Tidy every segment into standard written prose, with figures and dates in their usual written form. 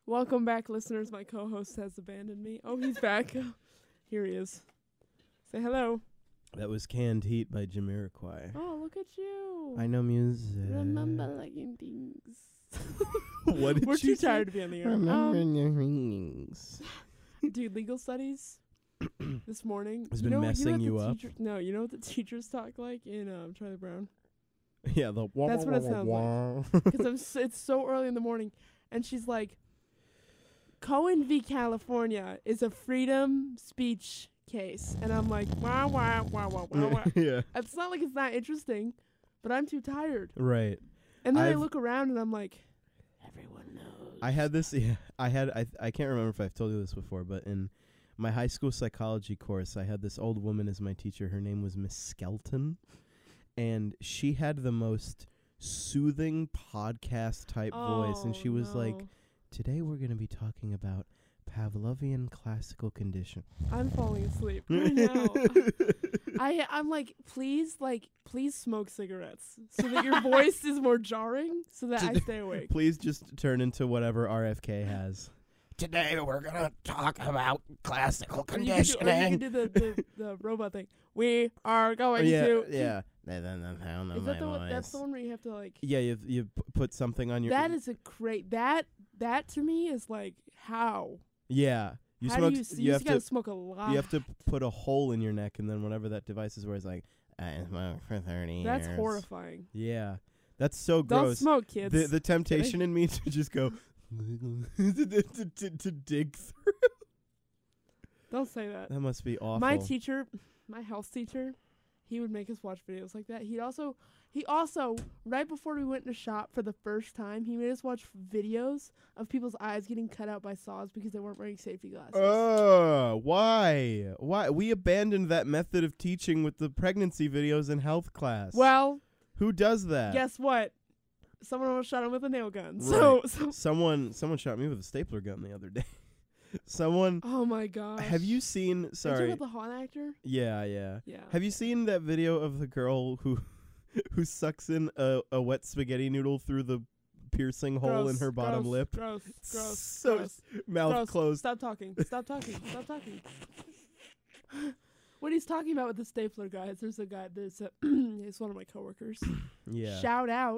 Welcome back, listeners. My co-host has abandoned me. Oh, he's back. Here he is. Say hello. That was Canned Heat by Jamiroquai. Oh, look at you. I know music. Remember liking things. What did We're you too tired to be on the air. Remember your rings. Dude, legal studies this morning. Has been messing you up? No, you know what the teachers talk like in Charlie Brown? Yeah, the That's what it sounds like. Because it's so early in the morning. And she's like, Cohen v. California is a freedom speech case. And I'm like, wah, wah, wah, wah, wah, wah. Yeah. It's not like it's not interesting, but I'm too tired. Right. And then I look around and I'm like, everyone knows. I had this. Yeah, I can't remember if I've told you this before, but in my high school psychology course, I had this old woman as my teacher. Her name was Miss Skelton, and she had the most soothing podcast type voice, and she was like, "Today we're going to be talking about Pavlovian classical condition." I'm falling asleep right now. I'm like, please smoke cigarettes so that your voice is more jarring so that I stay awake. Please just turn into whatever RFK has. Today we're going to talk about classical conditioning. Or you can do the robot thing. We are going to... Yeah. Is that that's the one where you have to like... Yeah, you put something on your... That is a great... That to me is like, how? Yeah. You have to smoke a lot. You have to put a hole in your neck, and then whatever that device is where it's like, I smoked for 30 years. That's horrifying. Yeah. That's so gross. Don't smoke, kids. The temptation in me to just go... to dig through. Don't say that. That must be awful. My health teacher, he would make us watch videos like that. He also right before we went to shop for the first time, he made us watch videos of people's eyes getting cut out by saws because they weren't wearing safety glasses. Why? We abandoned that method of teaching with the pregnancy videos in health class. Well, who does that? Guess what? Someone almost shot him with a nail gun. Right. So someone shot me with a stapler gun the other day. Oh my gosh. Have you seen? Sorry. Are you talking about the Haunt actor? Yeah. Have you seen that video of the girl who sucks in a wet spaghetti noodle through the piercing hole in her bottom lip? Gross. Mouth closed. Stop talking. What he's talking about with the stapler guys, there's a guy, he's one of my coworkers. Yeah. Shout out.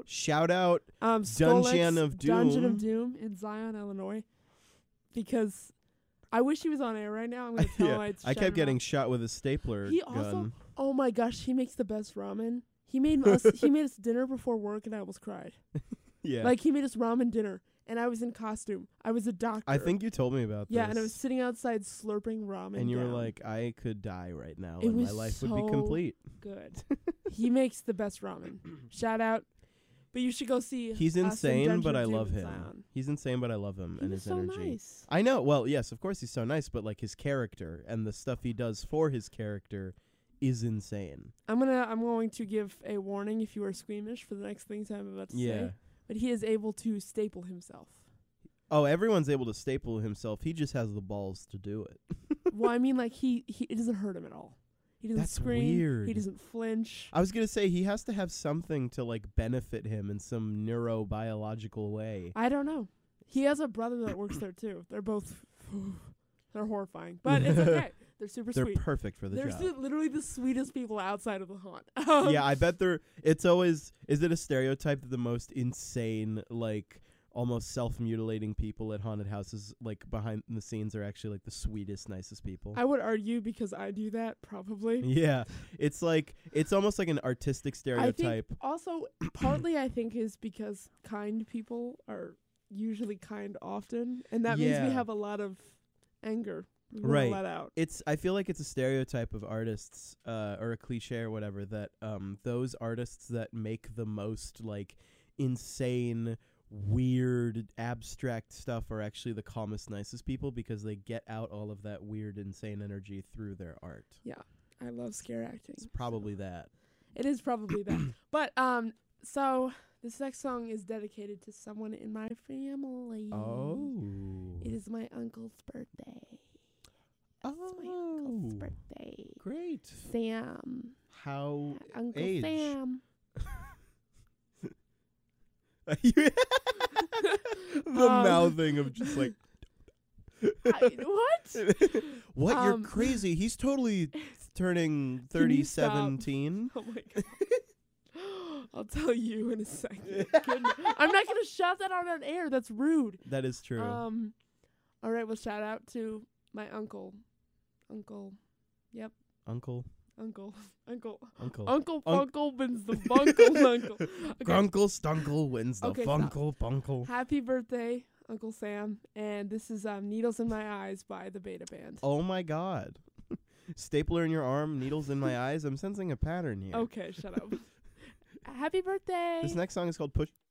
Dungeon of Doom in Zion, Illinois. Because I wish he was on air right now. I'm going to tell him I kept getting shot with a stapler He gun. Also, oh my gosh, he makes the best ramen. He made us dinner before work and I almost cried. Yeah. Like he made us ramen dinner. And I was in costume. I was a doctor. I think you told me about this. Yeah, and I was sitting outside slurping ramen. And you were like, I could die right now, and my life would be complete. Good. He makes the best ramen. Shout out. But you should go see. He's insane, but I love him. Zion. He's insane, but I love him and his so energy. Nice. I know. Well, yes, of course he's so nice, but like his character and the stuff he does for his character is insane. I'm going to give a warning if you are squeamish for the next things I'm about to say. But he is able to staple himself. Oh, everyone's able to staple himself. He just has the balls to do it. Well, I mean, like it doesn't hurt him at all. He doesn't scream. Weird. He doesn't flinch. I was gonna say he has to have something to like benefit him in some neurobiological way. I don't know. He has a brother that works there too. They're both they're horrifying, but it's okay. They're super sweet. They're perfect for the job. They're literally the sweetest people outside of the haunt. Yeah, I bet it's always. Is it a stereotype that the most insane, like almost self-mutilating people at haunted houses, like behind the scenes, are actually like the sweetest, nicest people? I would argue because I do that probably. Yeah, it's almost like an artistic stereotype. I think also partly I think is because kind people are usually kind often, and that means we have a lot of anger. Right. Let out. I feel like it's a stereotype of artists, or a cliche or whatever, that those artists that make the most like insane, weird, abstract stuff are actually the calmest, nicest people because they get out all of that weird, insane energy through their art. Yeah, I love scare acting. It's probably that. It is probably that. But so this next song is dedicated to someone in my family. Oh. It is my uncle's birthday. Oh, it's my uncle's birthday. Great. Sam. How Uncle age? Sam. The mouthing of just like. What? What? You're crazy. He's totally turning 3017. Oh my god. I'll tell you in a second. I'm not gonna shout that out on air. That's rude. That is true. All right. Well, shout out to my uncle. Yep. Uncle. Uncle Uncle. Funkle wins the Funkle Uncle. Okay. Grunkle Stunkle wins the Okay, Funkle Punkle. Happy birthday, Uncle Sam. And this is Needles in My Eyes by the Beta Band. Oh my god. Stapler in your arm, needles in my eyes. I'm sensing a pattern here. Okay, shut up. Happy birthday. This next song is called Push.